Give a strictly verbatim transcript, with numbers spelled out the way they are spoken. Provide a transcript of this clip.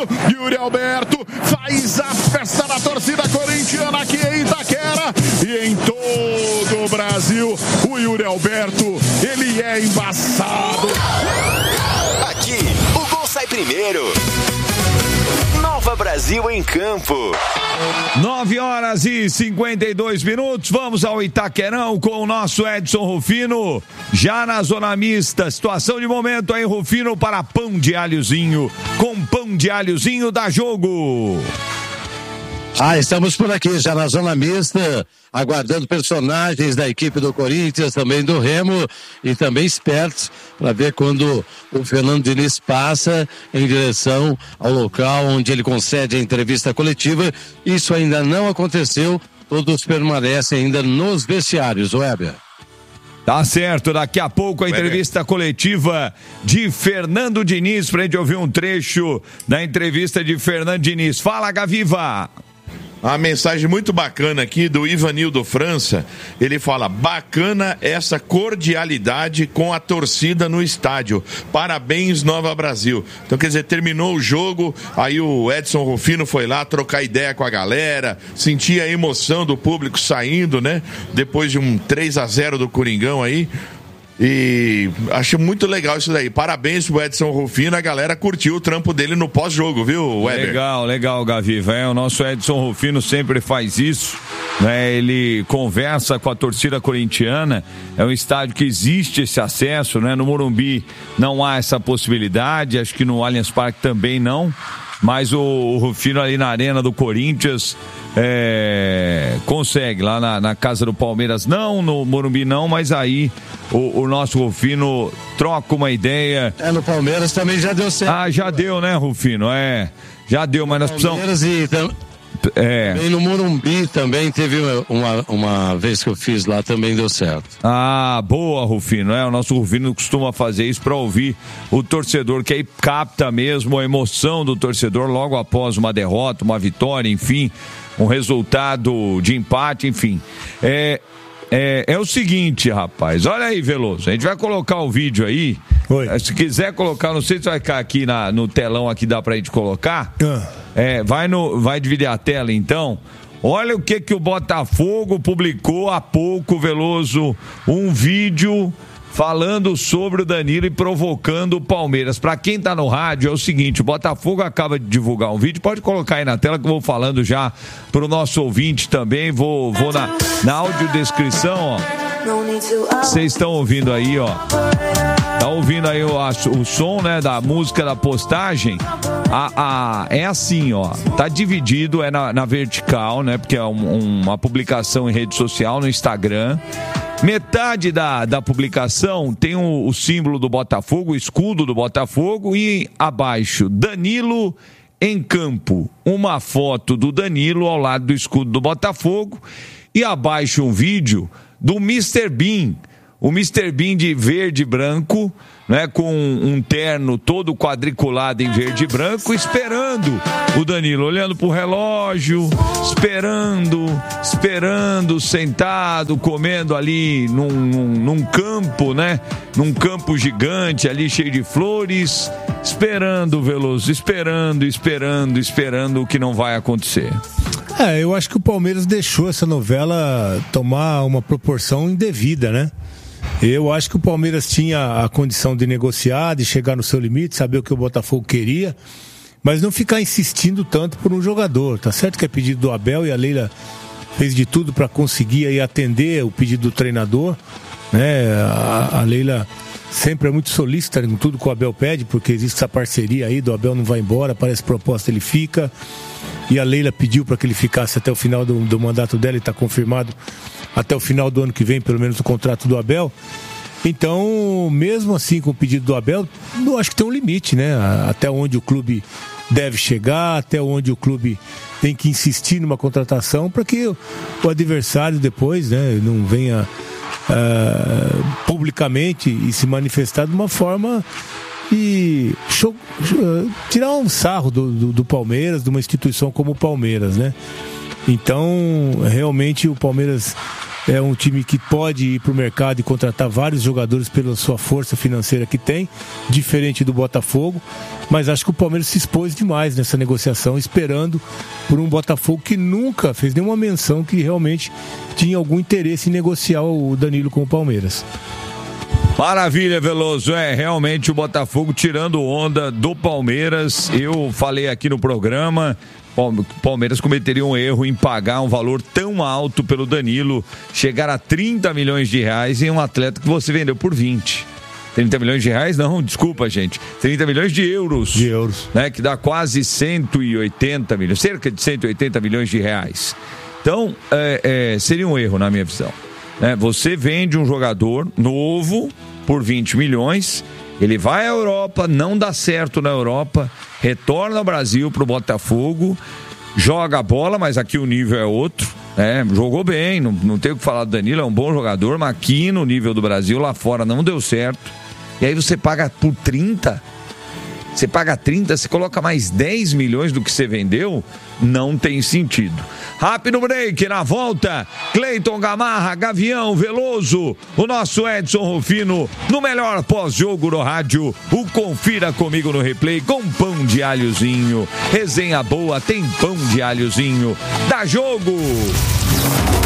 Yuri Alberto faz a festa da torcida corintiana aqui em Itaquera e em todo o Brasil. O Yuri Alberto, ele é embaçado. Aqui, o gol sai primeiro. Nova Brasil em campo. nove horas e cinquenta e dois minutos. Vamos ao Itaquerão com o nosso Edson Rufino. Já na zona mista, situação de momento aí, Rufino, para pão de alhozinho. Com pão de alhozinho dá jogo. Ah, estamos por aqui já na zona mista, aguardando personagens da equipe do Corinthians, também do Remo, e também espertos para ver quando o Fernando Diniz passa em direção ao local onde ele concede a entrevista coletiva. Isso ainda não aconteceu, todos permanecem ainda nos vestiários, Weber. Tá certo, daqui a pouco a entrevista coletiva de Fernando Diniz, pra gente ouvir um trecho da entrevista de Fernando Diniz. Fala, Gaviva! Uma mensagem muito bacana aqui do Ivanildo França. Ele fala: bacana essa cordialidade com a torcida no estádio. Parabéns, Nova Brasil. Então, quer dizer, terminou o jogo, aí o Edson Rufino foi lá trocar ideia com a galera, sentir a emoção do público saindo, né? Depois de um três a zero do Coringão aí. E acho muito legal isso daí. Parabéns pro Edson Rufino, a galera curtiu o trampo dele no pós-jogo, viu, Weber? Legal, legal, Gaviva. É, o nosso Edson Rufino sempre faz isso, né? Ele conversa com a torcida corintiana. É um estádio que existe esse acesso, né? No Morumbi não há essa possibilidade, acho que no Allianz Parque também não. Mas o, o Rufino ali na arena do Corinthians é, consegue, lá na, na casa do Palmeiras não, no Morumbi não, mas aí o, o nosso Rufino troca uma ideia. É, no Palmeiras também já deu certo. Ah, já deu, né, Rufino? É, já deu, mas nós precisamos... Palmeiras e... Tam... É. Também no Morumbi também teve uma, uma vez que eu fiz lá, também deu certo. Ah, boa, Rufino, é, o nosso Rufino costuma fazer isso para ouvir o torcedor, que aí capta mesmo a emoção do torcedor logo após uma derrota, uma vitória, enfim, um resultado de empate, enfim. É, é, é o seguinte, rapaz, olha aí, Veloso, a gente vai colocar o vídeo aí. Oi. Se quiser colocar, não sei se vai ficar aqui na, no telão, aqui dá pra gente colocar. Ah. É, vai, no, vai dividir a tela então. Olha o que que o Botafogo publicou há pouco, Veloso, um vídeo falando sobre o Danilo e provocando o Palmeiras. Pra quem tá no rádio, é o seguinte, o Botafogo acaba de divulgar um vídeo, pode colocar aí na tela que eu vou falando já pro nosso ouvinte também, vou, vou na, na audiodescrição, ó. Vocês estão ouvindo aí, ó. Tá ouvindo aí o, a, o som, né, da música da postagem? A, a, é assim, ó. Tá dividido, é na, na vertical, né? Porque é um, uma publicação em rede social, no Instagram. Metade da, da publicação tem o, o símbolo do Botafogo, o escudo do Botafogo, e abaixo, Danilo em campo. Uma foto do Danilo ao lado do escudo do Botafogo, e abaixo um vídeo do mister Bean. O mister Bean de verde e branco, né, com um terno todo quadriculado em verde e branco, esperando o Danilo, olhando pro relógio, esperando, esperando, sentado, comendo ali num, num, num campo, né, num campo gigante ali, cheio de flores, esperando, Veloso, esperando, esperando, esperando o que não vai acontecer. É, eu acho que o Palmeiras deixou essa novela tomar uma proporção indevida, né? Eu acho que o Palmeiras tinha a condição de negociar, de chegar no seu limite, saber o que o Botafogo queria, mas não ficar insistindo tanto por um jogador. Tá certo que é pedido do Abel e a Leila fez de tudo para conseguir aí atender o pedido do treinador, né? A, a Leila sempre é muito solícita em tudo que o Abel pede, porque existe essa parceria aí, do Abel não vai embora, parece proposta, ele fica, e a Leila pediu para que ele ficasse até o final do, do mandato dela, e está confirmado até o final do ano que vem, pelo menos o contrato do Abel. Então, mesmo assim, com o pedido do Abel, eu acho que tem um limite, né? Até onde o clube deve chegar, até onde o clube tem que insistir numa contratação para que o adversário depois, né, não venha uh, publicamente e se manifestar de uma forma e show, uh, tirar um sarro do, do, do Palmeiras, de uma instituição como o Palmeiras, né? Então, realmente o Palmeiras é um time que pode ir para o mercado e contratar vários jogadores pela sua força financeira que tem, diferente do Botafogo, mas acho que o Palmeiras se expôs demais nessa negociação, esperando por um Botafogo que nunca fez nenhuma menção que realmente tinha algum interesse em negociar o Danilo com o Palmeiras. Maravilha, Veloso. É, realmente o Botafogo tirando onda do Palmeiras. Eu falei aqui no programa, o Palmeiras cometeria um erro em pagar um valor tão alto pelo Danilo, chegar a trinta milhões de reais em um atleta que você vendeu por vinte. trinta milhões de reais? Não, desculpa, gente. trinta milhões de euros. De euros. Né, que dá quase cento e oitenta milhões, cerca de cento e oitenta milhões de reais. Então, é, é, seria um erro na minha visão. É, você vende um jogador novo por vinte milhões, ele vai à Europa, não dá certo na Europa, retorna ao Brasil para o Botafogo, joga a bola, mas aqui o nível é outro, né? Jogou bem, não, não tem o que falar do Danilo, é um bom jogador, mas aqui no nível do Brasil, lá fora não deu certo. E aí você paga por trinta, você paga trinta, você coloca mais dez milhões do que você vendeu, não tem sentido. Rápido break, na volta, Cleiton Gamarra, Gavião, Veloso, o nosso Edson Rufino, no melhor pós-jogo no rádio, o Confira Comigo no Replay, com pão de alhozinho, resenha boa, tem pão de alhozinho, dá jogo!